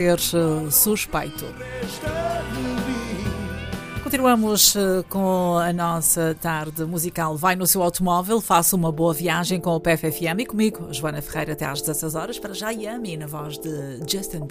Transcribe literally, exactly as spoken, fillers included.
Ser uh, suspeito. Continuamos uh, com a nossa tarde musical. Vai no seu automóvel, faça uma boa viagem com o P F F M e comigo, Joana Ferreira, até às dezasseis horas, para já Yummy, na voz de Justin Bieber.